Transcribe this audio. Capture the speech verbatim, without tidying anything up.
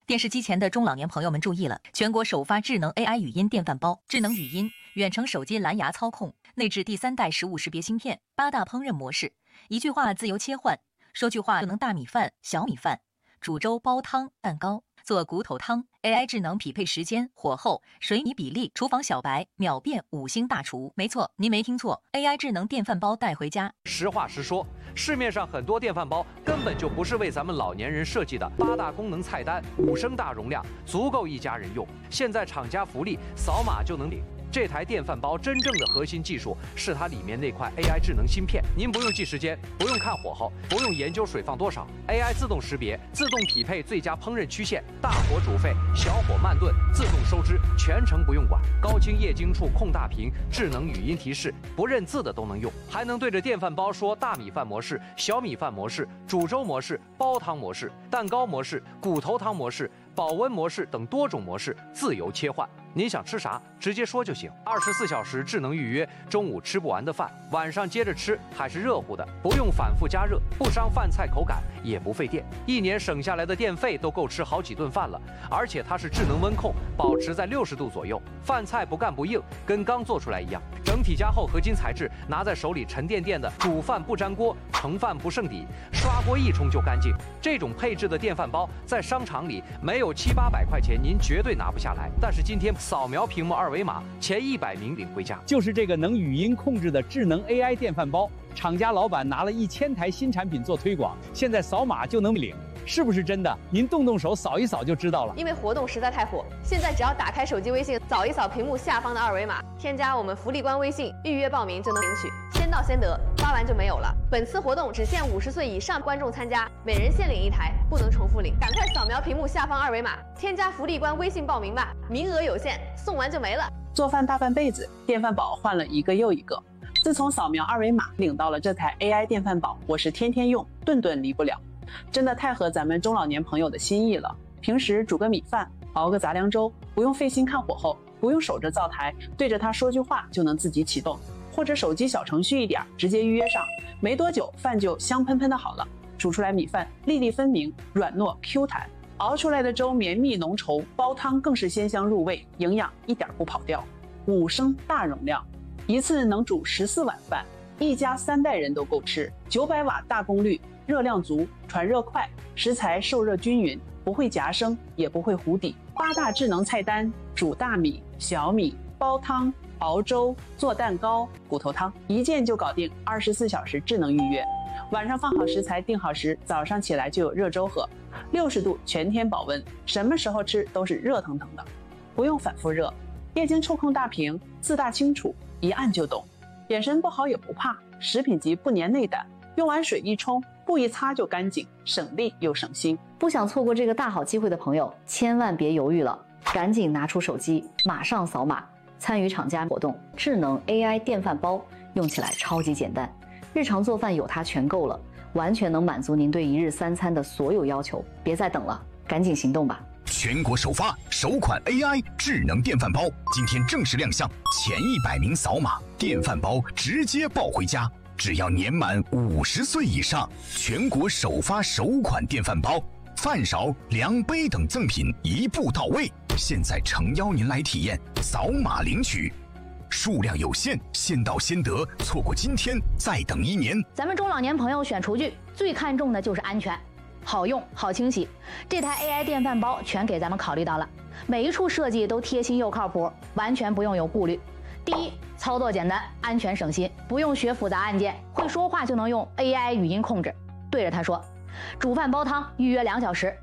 电视机前的中老年朋友们注意了，全国首发智能 A I 语音电饭煲，智能语音、远程手机蓝牙操控，内置第三代食物识别芯片，八大烹饪模式，一句话自由切换，说句话就能大米饭、小米饭，煮粥、煲汤、蛋糕，做骨头汤。A I 智能匹配时间、火候、水米比例，厨房小白秒变五星大厨。没错，您没听错 ，A I 智能电饭煲带回家。 实话实说，市面上很多电饭煲根本就不是为咱们老年人设计的，八大功能菜单，五升大容量，足够一家人用。现在厂家福利，扫码就能领。这台电饭煲真正的核心技术是它里面那块 A I 智能芯片，您不用记时间，不用看火候，不用研究水放多少 ，A I 自动识别，自动匹配最佳烹饪曲线，大火煮沸，小火慢炖，自动收汁，全程不用管。高清液晶处控大屏，智能语音提示，不认字的都能用，还能对着电饭煲说大米饭模式、小米饭模式、煮粥模式、煲汤模式、蛋糕模式、骨头汤模式、保温模式等多种模式自由切换。您想吃啥，直接说就行。二十四小时智能预约，中午吃不完的饭，晚上接着吃，还是热乎的，不用反复加热，不伤饭菜口感，也不费电。一年省下来的电费都够吃好几顿饭了。而且它是智能温控，保持在六十度左右，饭菜不干不硬，跟刚做出来一样。整体加厚合金材质，拿在手里沉甸甸的，煮饭不粘锅，盛饭不剩底，刷锅一冲就干净。这种配置的电饭煲在商场里没有七八百块钱，您绝对拿不下来。但是今天扫描屏幕二维码，前一百名领回家。 就是这个能语音控制的智能 A I 电饭煲，厂家老板拿了一千台新产品做推广，现在扫码就能领。是不是真的？您动动手扫一扫就知道了。 因为活动实在太火，现在只要打开手机微信，扫一扫屏幕下方的二维码，添加我们福利官微信，预约报名就能领取，先到先得，发完就没有了。本次活动只限五十岁以上观众参加，每人限领一台，不能重复领。赶快扫描屏幕下方二维码，添加福利官微信报名吧，名额有限，送完就没了。 做饭大半辈子，电饭煲换了一个又一个。自从扫描二维码领到了这台 A I 电饭煲，我是天天用，顿顿离不了。真的太合咱们中老年朋友的心意了。平时煮个米饭，熬个杂粮粥，不用费心看火候，不用守着灶台，对着它说句话就能自己启动，或者手机小程序一点，直接预约上，没多久饭就香喷喷的好了。煮出来米饭粒粒分明，软糯 Q 弹，熬出来的粥绵密浓稠，煲汤更是鲜香入味，营养一点不跑掉。五升大容量，一次能煮十四碗饭，一家三代人都够吃。九百瓦大功率，热量足，传热快，食材受热均匀，不会夹生，也不会糊底。八大智能菜单，煮大米、小米、煲汤、熬粥、做蛋糕、骨头汤，一键就搞定。二十四小时智能预约，晚上放好食材定好时，早上起来就有热粥喝。六十度全天保温，什么时候吃都是热腾腾的，不用反复热。液晶触控大屏，字大清楚，一按就懂。眼神不好也不怕，食品级不粘内胆，用完水一冲，布一擦就干净，省力又省心。 不想错过这个大好机会的朋友，千万别犹豫了，赶紧拿出手机，马上扫码参与厂家活动。智能 A I 电饭煲用起来超级简单，日常做饭有它全够了，完全能满足您对一日三餐的所有要求。别再等了，赶紧行动吧！ 全国首发首款 A I 智能电饭煲，今天正式亮相，前一百名扫码，电饭煲直接抱回家。只要年满五十岁以上，全国首发首款电饭煲，饭勺、量杯等赠品一步到位。现在诚邀您来体验，扫码领取。数量有限，先到先得，错过今天再等一年。 咱们中老年朋友选厨具最看重的就是安全，好用好清洗。这台 A I 电饭煲全给咱们考虑到了，每一处设计都贴心又靠谱，完全不用有顾虑。第一，操作简单，安全省心，不用学复杂按键，会说话就能用 A I 语音控制，对着它说，煮饭煲汤预约两小时，